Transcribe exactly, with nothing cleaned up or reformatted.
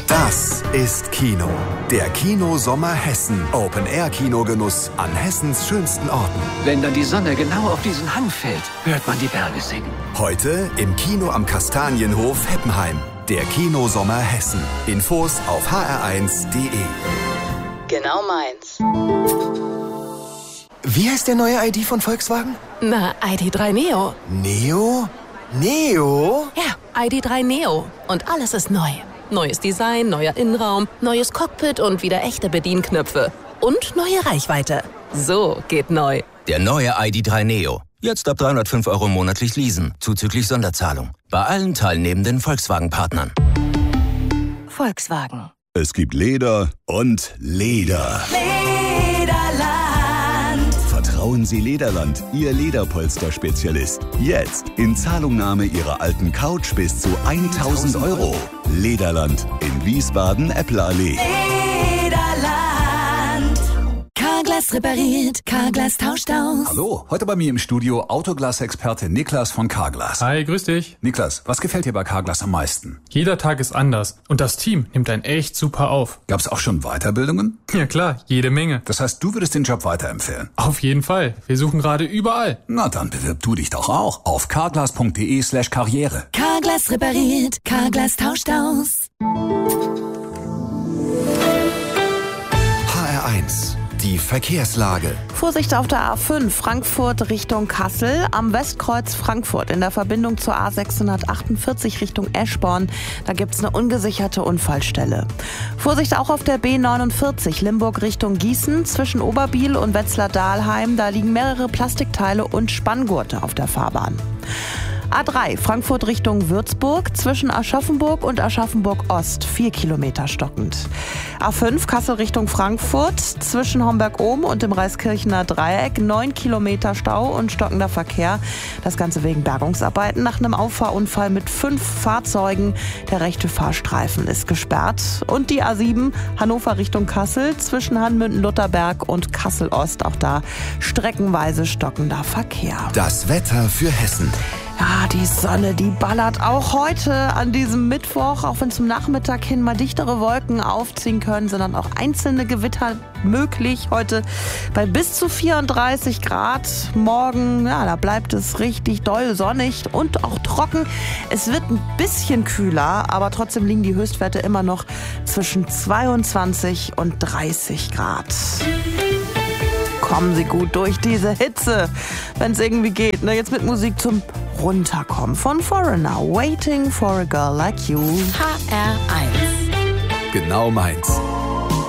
Das ist Kino. Der Kino-Sommer Hessen. Open-Air-Kinogenuss an Hessens schönsten Orten. Wenn dann die Sonne genau auf diesen Hang fällt, hört man die Berge singen. Heute im Kino am Kastanienhof Heppenheim. Der Kino-Sommer Hessen. Infos auf h r eins punkt d e. Genau meins. Wie heißt der neue I D von Volkswagen? Na, I D drei Neo. Neo? Neo? Ja, I D drei Neo. Und alles ist neu. Neues Design, neuer Innenraum, neues Cockpit und wieder echte Bedienknöpfe. Und neue Reichweite. So geht neu. Der neue I D drei Neo. Jetzt ab dreihundertfünf Euro monatlich leasen, zuzüglich Sonderzahlung. Bei allen teilnehmenden Volkswagen-Partnern. Volkswagen. Es gibt Leder und Leder. Lederland. Vertrauen Sie Lederland, Ihr Lederpolster-Spezialist. Jetzt in Zahlungnahme Ihrer alten Couch bis zu tausend Euro. Lederland in Wiesbaden-Eppelallee. Lederland. Carglass repariert, Carglass tauscht aus. Hallo, heute bei mir im Studio Autoglas-Experte Niklas von Carglass. Hi, grüß dich. Niklas, was gefällt dir bei Carglass am meisten? Jeder Tag ist anders und das Team nimmt einen echt super auf. Gab's auch schon Weiterbildungen? Ja klar, jede Menge. Das heißt, du würdest den Job weiterempfehlen? Auf jeden Fall. Wir suchen gerade überall. Na, dann bewirb du dich doch auch auf carglass punkt d e slash karriere. Carglass repariert, Carglass tauscht aus. H R eins. Die Verkehrslage. Vorsicht auf der A fünf Frankfurt Richtung Kassel, am Westkreuz Frankfurt in der Verbindung zur A sechshundertachtundvierzig Richtung Eschborn. Da gibt es eine ungesicherte Unfallstelle. Vorsicht auch auf der B neunundvierzig Limburg Richtung Gießen zwischen Oberbiel und Wetzlar-Dahlheim. Da liegen mehrere Plastikteile und Spanngurte auf der Fahrbahn. A drei Frankfurt Richtung Würzburg zwischen Aschaffenburg und Aschaffenburg-Ost, vier Kilometer stockend. A fünf Kassel Richtung Frankfurt zwischen Homberg-Ohm und dem Reiskirchener Dreieck, neun Kilometer Stau und stockender Verkehr. Das Ganze wegen Bergungsarbeiten nach einem Auffahrunfall mit fünf Fahrzeugen. Der rechte Fahrstreifen ist gesperrt. Und die A sieben Hannover Richtung Kassel zwischen Hanmünden-Lutherberg und Kassel-Ost, auch da streckenweise stockender Verkehr. Das Wetter für Hessen. Ja, die Sonne, die ballert auch heute an diesem Mittwoch, auch wenn zum Nachmittag hin mal dichtere Wolken aufziehen können, sondern auch einzelne Gewitter möglich. Heute bei bis zu vierunddreißig Grad. Morgen, ja, da bleibt es richtig doll sonnig und auch trocken. Es wird ein bisschen kühler, aber trotzdem liegen die Höchstwerte immer noch zwischen zweiundzwanzig und dreißig Grad. Kommen Sie gut durch diese Hitze, wenn es irgendwie geht. Ne? Jetzt mit Musik zum Runterkommen von Foreigner. Waiting for a Girl Like You. H R eins. Genau meins.